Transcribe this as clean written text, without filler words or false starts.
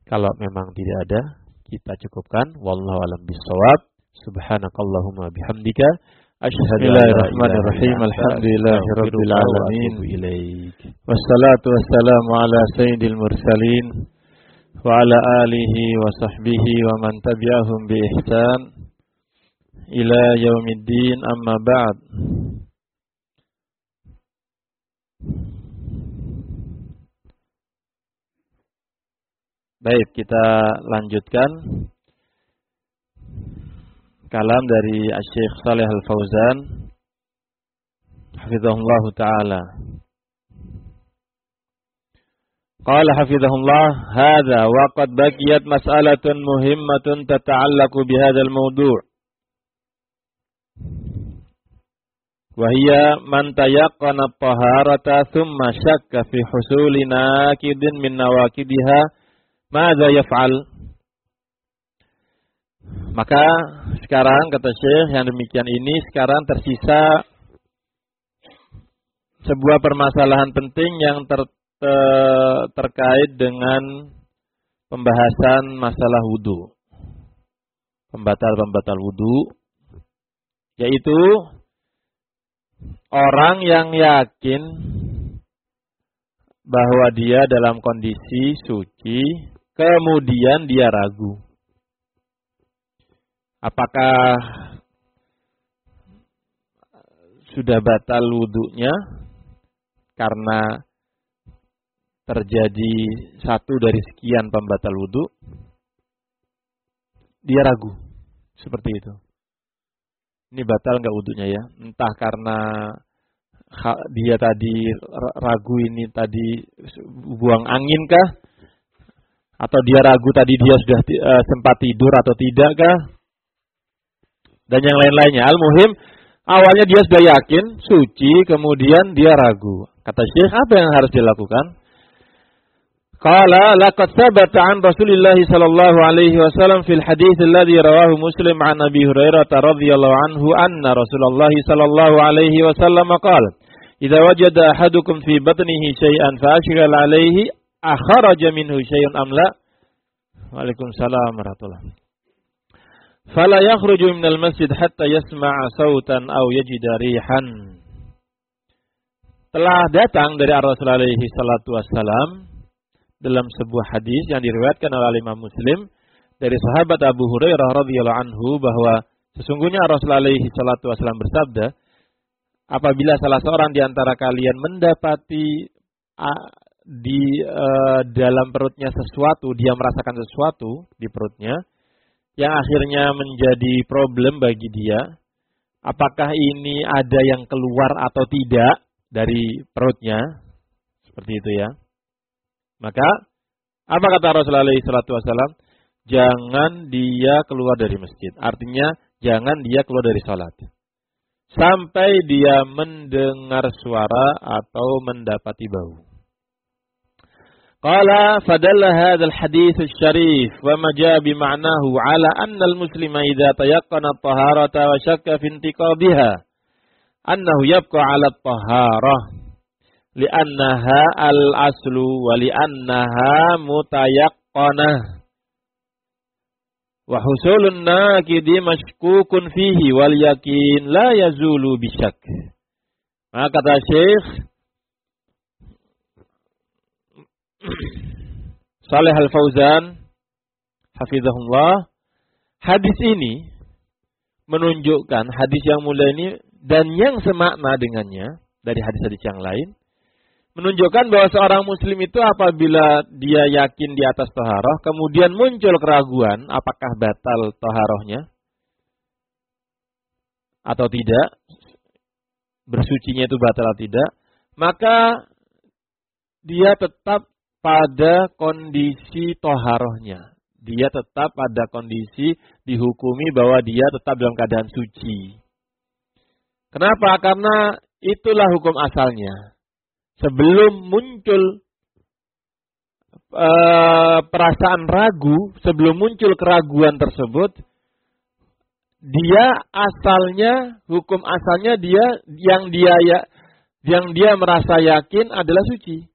Kalau memang tidak ada, kita cukupkan. Wallahu a'lam bishawab. Subhanakallahumma bihamdika asyhadu an la ilaha illa anta Alhamdulillahirabbil alamin. Wassalatu wassalamu ala sayyidil mursalin wa ala alihi wa sahbihi wa man tabi'ahum bi ihsan ila yaumiddin, amma ba'd. Baik, kita lanjutkan kalam dari Syekh Shalih Al-Fauzan hafizahullah taala. Qala hafizahullah, hadza wa qad baqiyat mas'alatun muhimmatun tata'allaqu bihadzal mawdu'. Wa hiya man tayaqqana at-taharata thumma syakka fi husuli naqidin min nawaqidiha, madza yaf'al? Maka sekarang kata Syekh yang demikian ini, sekarang tersisa sebuah permasalahan penting yang terkait dengan pembahasan masalah wudu, pembatal wudu, yaitu orang yang yakin bahwa dia dalam kondisi suci, kemudian dia ragu. Apakah sudah batal wudunya karena terjadi satu dari sekian pembatal wudu? Dia ragu. Seperti itu. Ini batal enggak wudunya ya? Entah karena dia tadi ragu ini tadi buang angin kah? Atau dia ragu tadi dia sudah sempat tidur atau tidak kah? Dan yang lain-lainnya. Al-muhim, awalnya dia sudah yakin, suci, kemudian dia ragu. Kata Syekh, apa yang harus dilakukan? Qala laqad thabata an Rasulillah sallallahu alaihi wasallam fil hadits alladhi rawahu Muslim an Abi Hurairah radhiyallahu anhu anna Rasulullah sallallahu alaihi wasallam qala, "Idza wajada ahadukum fi batnihi syai'an fa ashghal alaihi, akhraja minhu syai'un am la?" Waalaikumsalam warahmatullahi. Fala yakhruju minal masjid hatta yasma'a sautan aw yajida rihan. Telah datang dari Rasulullah alaihi salatu wassalam dalam sebuah hadis yang diriwayatkan oleh Imam Muslim dari sahabat Abu Hurairah radhiyallahu anhu bahwa sesungguhnya Rasulullah alaihi salatu wassalam bersabda, apabila salah seorang di antara kalian mendapati di dalam perutnya sesuatu, dia merasakan sesuatu di perutnya yang akhirnya menjadi problem bagi dia, apakah ini ada yang keluar atau tidak dari perutnya, seperti itu ya. Maka apa kata Rasulullah SAW? Jangan dia keluar dari masjid. Artinya jangan dia keluar dari salat sampai dia mendengar suara atau mendapati bau. Qala fadalla hadzal hadits asy-syarif wa ma jaa bi ma'nahu ala anna al-muslima idza tayaqqana at-taharata wa shakka fi intiqadiha annahu yabqa 'ala at-taharah li'annaha al-aslu wa li'annaha mutayaqqanah wa husulun naqidi mashkukun fihi wal yaqin la yazulu bi syak. Maka kata Syekh Shalih Al-Fauzan hafizahullah, hadis ini menunjukkan, hadis yang mulia ini dan yang semakna dengannya dari hadis-hadis yang lain, menunjukkan bahwa seorang muslim itu apabila dia yakin di atas taharah, kemudian muncul keraguan apakah batal taharahnya atau tidak, bersucinya itu batal atau tidak, maka dia tetap pada kondisi toharohnya. Dia tetap pada kondisi dihukumi bahwa dia tetap dalam keadaan suci. Kenapa? Karena itulah hukum asalnya. Sebelum muncul perasaan ragu, sebelum muncul keraguan tersebut, dia asalnya, hukum asalnya dia yang dia merasa yakin adalah suci.